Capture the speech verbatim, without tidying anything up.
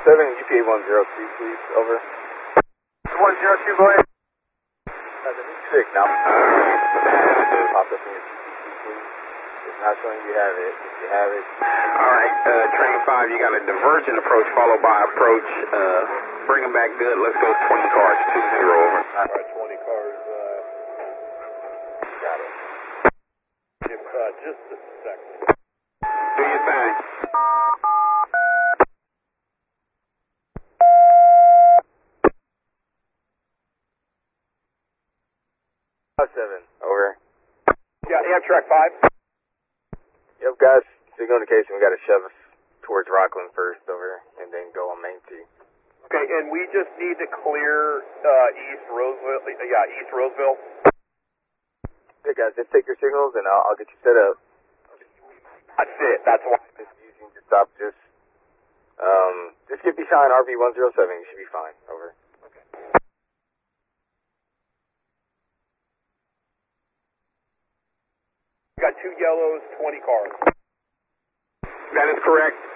seven, U P A one zero two, please, over. one zero two, go ahead. seven six, now. Pop up in your P T C, please. It's not showing you have it. If you have it. All right, uh, train five, you got a divergent approach followed by approach. Uh, bring them back good. Let's go twenty cars, two zero, over. All right, twenty cars. Uh, Got it. if, uh, just a second. Do your thing. seven, over. Yeah, Amtrak five. Yep, guys, signal indication, we got to shove us towards Rockland first, over, and then go on Main T. Okay, and we just need to clear uh, East Roseville. Uh, yeah, East Roseville. Okay, guys, just take your signals, and I'll, I'll get you set up. That's it. That's why. Just using your stop, just, um, just get behind R V one zero seven, you should be fine, over. We got two yellows, twenty cars. That is correct.